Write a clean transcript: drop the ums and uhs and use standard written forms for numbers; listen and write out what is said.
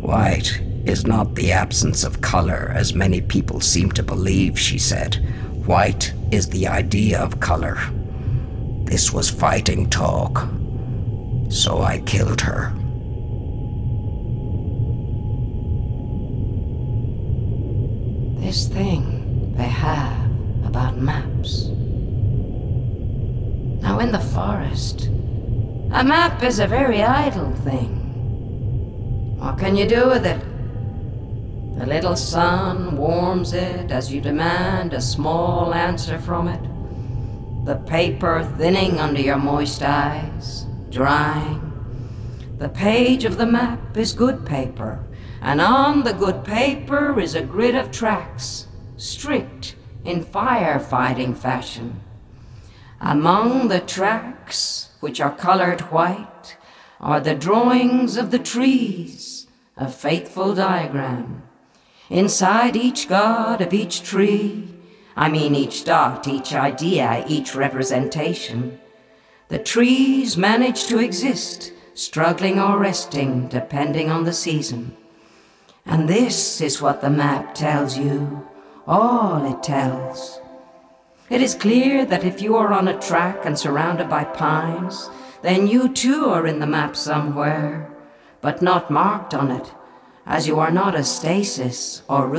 White is not the absence of color, as many people seem to believe, she said. White is the idea of color. This was fighting talk, so I killed her. This thing they have about maps. Now in the forest, a map is a very idle thing. What can you do with it? The little sun warms it as you demand a small answer from it. The paper thinning under your moist eyes, drying. The page of the map is good paper, and on the good paper is a grid of tracks, strict in firefighting fashion. Among the tracks, which are colored white, are the drawings of the trees, a faithful diagram. Inside each god of each tree, each dot, each idea, each representation, the trees manage to exist, struggling or resting, depending on the season. And this is what the map tells you, all it tells. It is clear that if you are on a track and surrounded by pines, then you too are in the map somewhere, but not marked on it, as you are not a stasis or